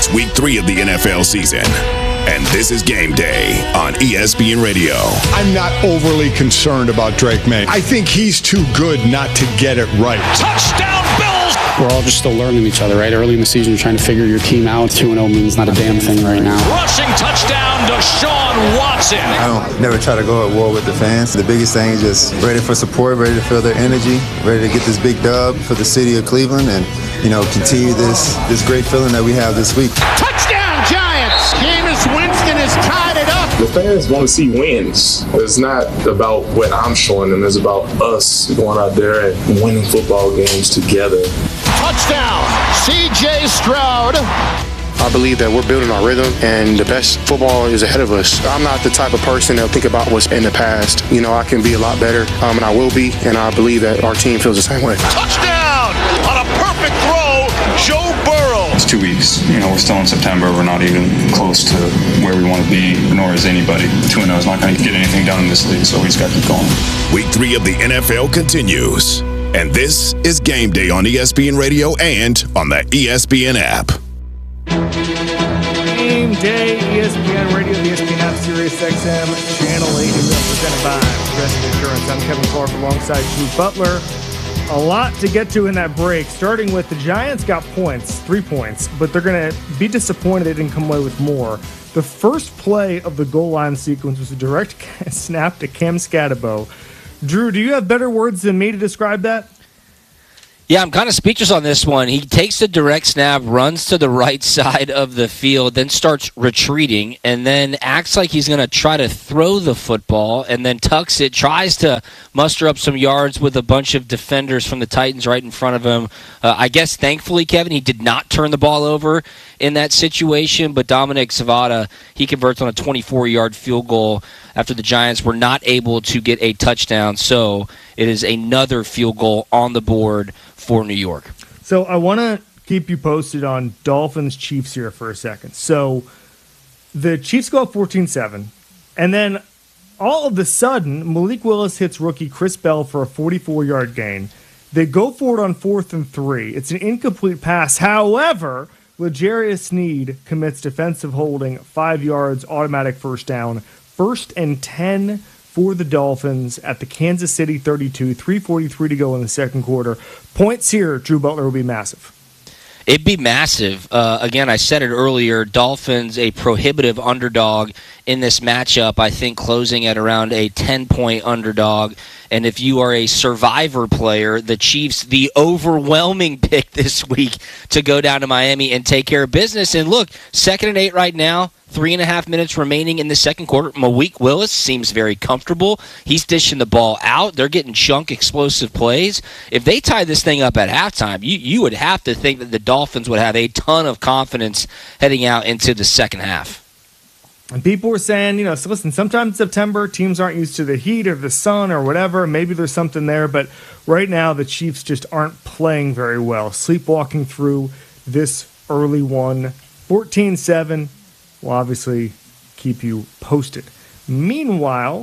It's week 3 of the NFL season, and this is Game Day on ESPN Radio. I'm not overly concerned about Drake May. I think he's too good not to get it right. Touchdown, Bills! We're all just still learning each other, right? Early in the season, you're trying to figure your team out. 2-0 means not a damn thing right now. Rushing touchdown, Deshaun Watson. I don't never try to go at war with the fans. The biggest thing is just ready for support, ready to feel their energy, ready to get this big dub for the city of Cleveland and, continue this great feeling that we have this week. Touchdown, Giants! Jameis Winston has tied it up. The fans want to see wins. It's not about what I'm showing them. It's about us going out there and winning football games together. Touchdown, C.J. Stroud. I believe that we're building our rhythm, and the best football is ahead of us. I'm not the type of person that'll think about what's in the past. I can be a lot better, and I will be, and I believe that our team feels the same way. Touchdown! On a perfect throw, Joe Burrow. It's 2 weeks. We're still in September. We're not even close to where we want to be, nor is anybody. 2-0 is not going to get anything done in this league, so we just got to keep going. Week 3 of the NFL continues, and this is Game Day on ESPN Radio and on the ESPN app. Game Day, ESPN Radio, the ESPN app, Sirius XM, Channel 80, represented by Progressive Insurance. I'm Kevin Clark alongside Drew Butler. A lot to get to in that break, starting with the Giants got points, 3 points, but they're going to be disappointed they didn't come away with more. The first play of the goal line sequence was a direct snap to Cam Scatterbo. Drew, do you have better words than me to describe that? Yeah, I'm kind of speechless on this one. He takes the direct snap, runs to the right side of the field, then starts retreating, and then acts like he's going to try to throw the football, and then tucks it, tries to muster up some yards with a bunch of defenders from the Titans right in front of him. I guess, thankfully, Kevin, he did not turn the ball over in that situation, but Dominic Savada, he converts on a 24-yard field goal after the Giants were not able to get a touchdown. So it is another field goal on the board for New York. So I want to keep you posted on Dolphins-Chiefs here for a second. So the Chiefs go up 14-7, and then all of a sudden, Malik Willis hits rookie Chris Bell for a 44-yard gain. They go for it on 4th and 3. It's an incomplete pass. However, L'Jarius Sneed commits defensive holding, 5 yards, automatic first down. 1st and 10 for the Dolphins at the Kansas City 32, 3:43 to go in the second quarter. Points here, Drew Butler, will be massive. It'd be massive. Again, I said it earlier, Dolphins a prohibitive underdog in this matchup, I think closing at around a 10-point underdog. And if you are a survivor player, the Chiefs, the overwhelming pick this week to go down to Miami and take care of business. And look, 2nd and 8 right now. 3.5 minutes remaining in the second quarter. Malik Willis seems very comfortable. He's dishing the ball out. They're getting chunk explosive plays. If they tie this thing up at halftime, you would have to think that the Dolphins would have a ton of confidence heading out into the second half. And people were saying, so listen, sometimes in September, teams aren't used to the heat or the sun or whatever. Maybe there's something there. But right now, the Chiefs just aren't playing very well. Sleepwalking through this early one. 14-7. We'll obviously keep you posted. Meanwhile,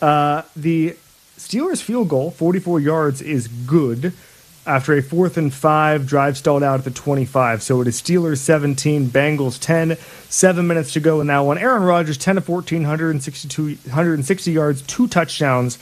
the Steelers' field goal, 44 yards, is good after a 4th and 5 drive stalled out at the 25. So it is Steelers 17, Bengals 10, 7 minutes to go in that one. Aaron Rodgers, 10 of 14, 160 yards, 2 touchdowns,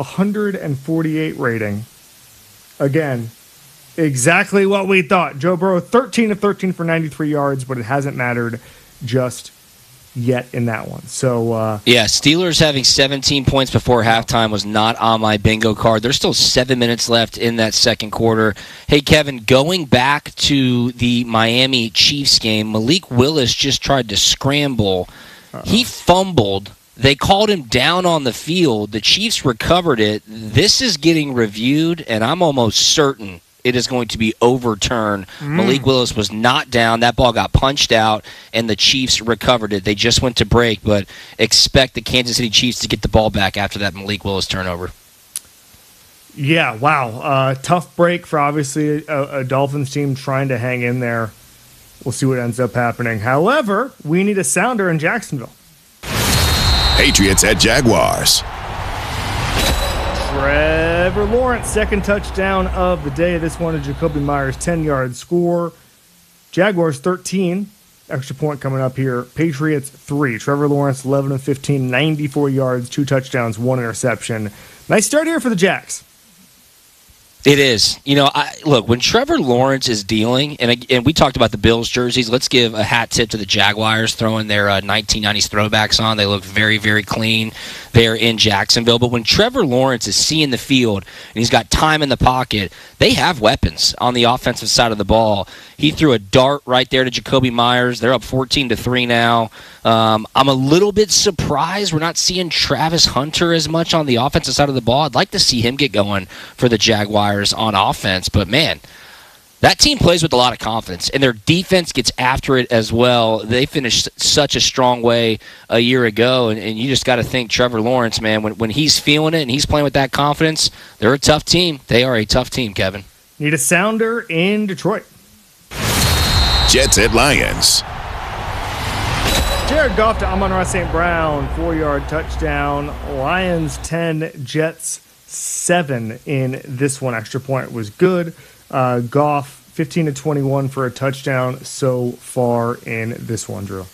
148 rating. Again, exactly what we thought. Joe Burrow, 13 of 13 for 93 yards, but it hasn't mattered just yet in that one. So Steelers having 17 points before halftime was not on my bingo card. There's still 7 minutes left in that second quarter. Hey, Kevin, going back to the Miami Chiefs game, Malik Willis just tried to scramble. He fumbled. They called him down on the field. The Chiefs recovered it. This is getting reviewed, and I'm almost certain it is going to be overturned. Malik Willis was not down. That ball got punched out, and the Chiefs recovered it. They just went to break, but expect the Kansas City Chiefs to get the ball back after that Malik Willis turnover. Yeah, wow. Tough break for obviously a Dolphins team trying to hang in there. We'll see what ends up happening. However, we need a sounder in Jacksonville. Patriots at Jaguars. Trevor Lawrence, second touchdown of the day. This one is Jacoby Myers' 10-yard score. Jaguars 13 extra point coming up here. Patriots 3. Trevor Lawrence 11 of 15, 94 yards, 2 touchdowns, 1 interception. Nice start here for the Jacks. It is. Look, when Trevor Lawrence is dealing, and we talked about the Bills jerseys, let's give a hat tip to the Jaguars throwing their 1990s throwbacks on. They look very, very clean there in Jacksonville. But when Trevor Lawrence is seeing the field and he's got time in the pocket, they have weapons on the offensive side of the ball. He threw a dart right there to Jacoby Myers. They're up 14-3 now. I'm a little bit surprised we're not seeing Travis Hunter as much on the offensive side of the ball. I'd like to see him get going for the Jaguars on offense, but man, that team plays with a lot of confidence, and their defense gets after it as well. They finished such a strong way a year ago, and you just got to think Trevor Lawrence, man, when he's feeling it and he's playing with that confidence, they're a tough team. They are a tough team, Kevin. Need a sounder in Detroit. Jets at Lions. Jared Goff to Amon-Ra St. Brown, 4-yard touchdown. Lions 10, Jets 7 in this one. Extra point was good. Goff 15-21 for a touchdown so far in this one, Drew.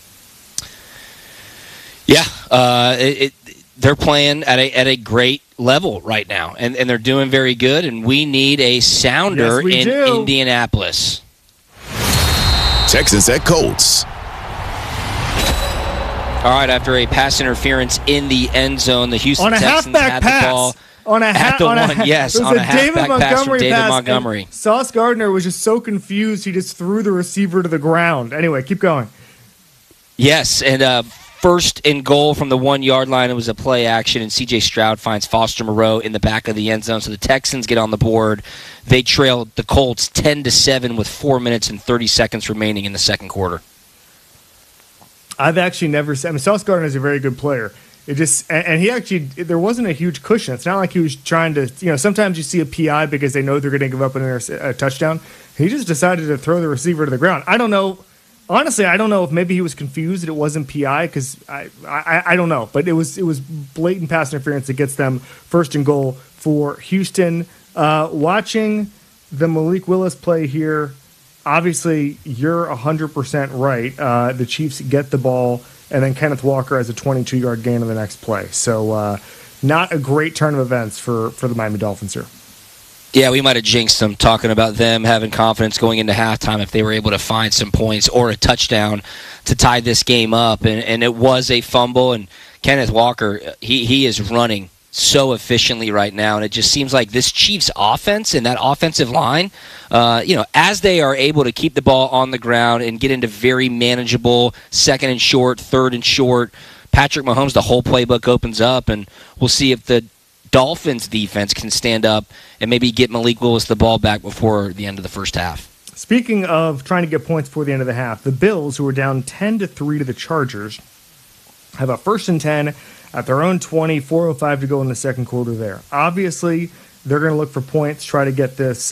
Yeah, they're playing at a great level right now, and they're doing very good, and we need a sounder in Indianapolis. Texans at Colts. All right, after a pass interference in the end zone, the Houston Texans had the ball. On a halfback pass from David Montgomery. Sauce Gardner was just so confused, he just threw the receiver to the ground. Anyway, keep going. Yes, and first and goal from the 1-yard line. It was a play action, and C.J. Stroud finds Foster Moreau in the back of the end zone. So the Texans get on the board. They trailed the Colts 10-7 with 4 minutes and 30 seconds remaining in the second quarter. I've actually never seen. I mean, Sauce Gardner is a very good player. It just, and he actually, there wasn't a huge cushion. It's not like he was trying to, sometimes you see a PI because they know they're going to give up a touchdown. He just decided to throw the receiver to the ground. I don't know. Honestly, I don't know if maybe he was confused that it wasn't PI because I don't know. But it was blatant pass interference that gets them first and goal for Houston. Watching the Malik Willis play here, obviously you're 100% right. The Chiefs get the ball, and then Kenneth Walker has a 22-yard gain on the next play. So not a great turn of events for the Miami Dolphins here. Yeah, we might have jinxed them talking about them having confidence going into halftime if they were able to find some points or a touchdown to tie this game up. And it was a fumble, and Kenneth Walker, he is running so efficiently right now, and it just seems like this Chiefs offense and that offensive line, as they are able to keep the ball on the ground and get into very manageable second and short, third and short, Patrick Mahomes, the whole playbook opens up, and we'll see if the Dolphins defense can stand up and maybe get Malik Willis the ball back before the end of the first half. Speaking of trying to get points before the end of the half, the Bills, who are down 10-3 to the Chargers, have a 1st and 10 at their own 20, 4:05 to go in the second quarter there. Obviously, they're going to look for points, try to get this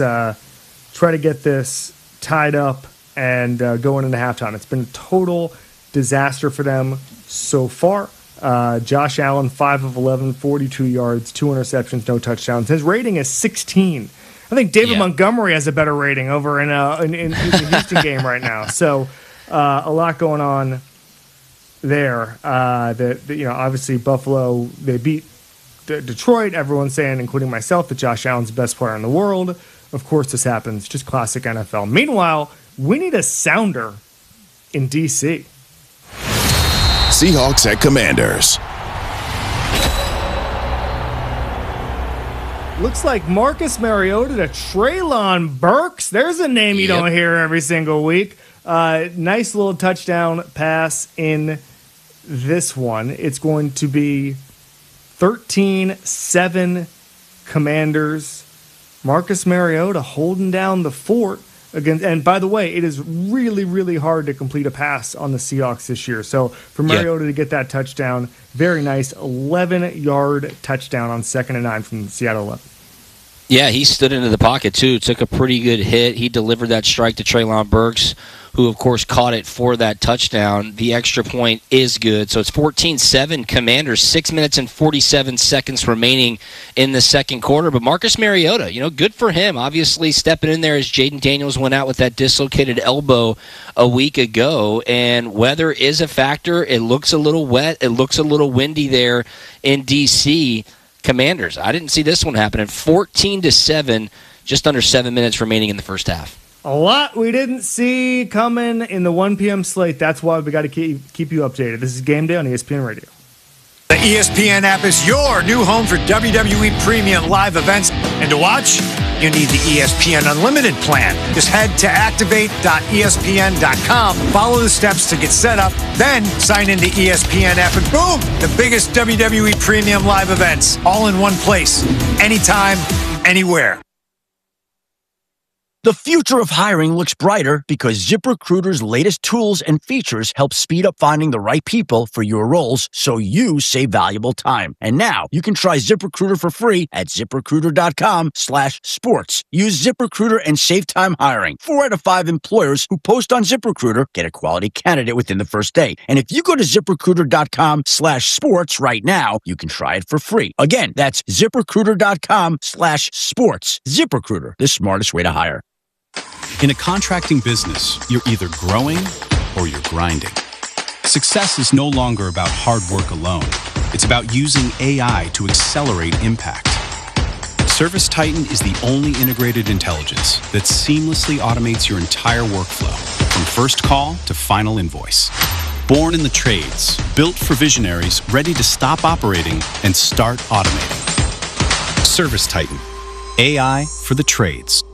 tied up and going into halftime. It's been a total disaster for them so far. Josh Allen, 5 of 11, 42 yards, 2 interceptions, no touchdowns. His rating is 16. I think David Montgomery has a better rating over in the Houston game right now. So a lot going on there. Obviously Buffalo, they beat Detroit. Everyone's saying, including myself, that Josh Allen's the best player in the world. Of course this happens. Just classic NFL. Meanwhile, we need a sounder in D.C. Seahawks at Commanders. Looks like Marcus Mariota to Treylon Burks. There's a name you don't hear every single week. Nice little touchdown pass in this one. It's going to be 13-7 Commanders. Marcus Mariota holding down the fort. And by the way, it is really, really hard to complete a pass on the Seahawks this year. So for Mariota to get that touchdown, very nice 11-yard touchdown on 2nd and 9 from Seattle 11. Yeah, he stood into the pocket, too. Took a pretty good hit. He delivered that strike to Treylon Burks, who, of course, caught it for that touchdown. The extra point is good. So it's 14-7 Commanders, 6 minutes and 47 seconds remaining in the second quarter. But Marcus Mariota, good for him. Obviously stepping in there as Jaden Daniels went out with that dislocated elbow a week ago. And weather is a factor. It looks a little wet. It looks a little windy there in D.C. Commanders, I didn't see this one happening. 14-7, just under 7 minutes remaining in the first half. A lot we didn't see coming in the 1 p.m. slate. That's why we got to keep you updated. This is Game Day on ESPN Radio. The ESPN app is your new home for WWE Premium live events. And to watch, you need the ESPN Unlimited plan. Just head to activate.espn.com, follow the steps to get set up, then sign into ESPN app, and boom, the biggest WWE Premium live events, all in one place, anytime, anywhere. The future of hiring looks brighter because ZipRecruiter's latest tools and features help speed up finding the right people for your roles so you save valuable time. And now you can try ZipRecruiter for free at ZipRecruiter.com/sports. Use ZipRecruiter and save time hiring. 4 out of 5 employers who post on ZipRecruiter get a quality candidate within the first day. And if you go to ZipRecruiter.com/sports right now, you can try it for free. Again, that's ZipRecruiter.com/sports. ZipRecruiter, the smartest way to hire. In a contracting business, you're either growing or you're grinding. Success is no longer about hard work alone. It's about using AI to accelerate impact. ServiceTitan is the only integrated intelligence that seamlessly automates your entire workflow, from first call to final invoice. Born in the trades, built for visionaries ready to stop operating and start automating. ServiceTitan, AI for the trades.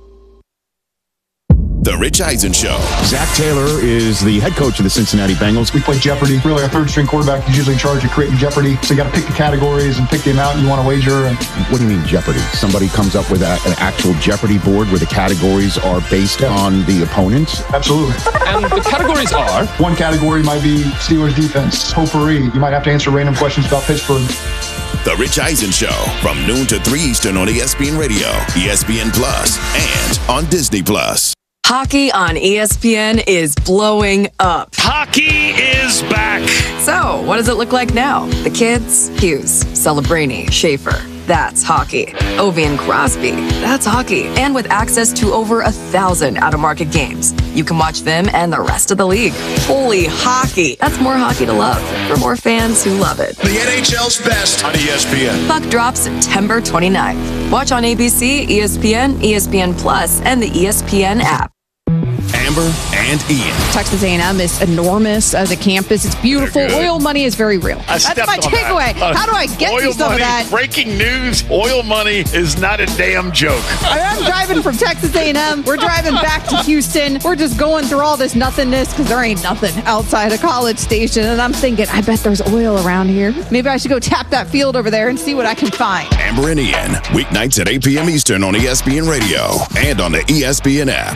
The Rich Eisen Show. Zach Taylor is the head coach of the Cincinnati Bengals. We play Jeopardy. Really, our third-string quarterback is usually in charge of creating Jeopardy. So you got to pick the categories and pick the amount you want to wager. And what do you mean Jeopardy? Somebody comes up with an actual Jeopardy board where the categories are based on the opponent? Absolutely. And the categories are? One category might be Steelers defense. Potpourri. You might have to answer random questions about Pittsburgh. The Rich Eisen Show from noon to 3 Eastern on ESPN Radio, ESPN Plus, and on Disney Plus. Hockey on ESPN is blowing up. Hockey is back. So, what does it look like now? The kids? Hughes, Celebrini, Schaefer. That's hockey. Ovi and Crosby. That's hockey. And with access to over 1,000 out-of-market games, you can watch them and the rest of the league. Holy hockey. That's more hockey to love for more fans who love it. The NHL's best on ESPN. Puck drops September 29th. Watch on ABC, ESPN, ESPN Plus, and the ESPN app. Amber and Ian. Texas A&M is enormous as a campus. It's beautiful. Oil money is very real. That's my takeaway. How do I get you some of that? Breaking news, oil money is not a damn joke. I'm driving from Texas A&M. We're driving back to Houston. We're just going through all this nothingness because there ain't nothing outside of College Station. And I'm thinking, I bet there's oil around here. Maybe I should go tap that field over there and see what I can find. Amber and Ian, weeknights at 8 p.m. Eastern on ESPN Radio and on the ESPN app.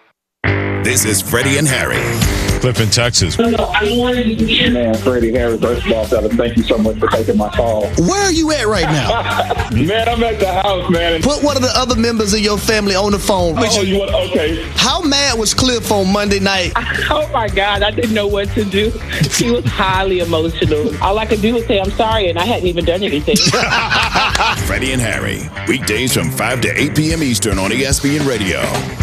This is Freddie and Harry. Clip in Texas. Man, Freddie Harry, first of all, fellas, thank you so much for taking my call. Where are you at right now? Man, I'm at the house, man. Put one of the other members of your family on the phone. Okay. How mad was Cliff on Monday night? Oh, my God. I didn't know what to do. He was highly emotional. All I could do was say, I'm sorry, and I hadn't even done anything. Freddie and Harry, weekdays from 5 to 8 p.m. Eastern on ESPN Radio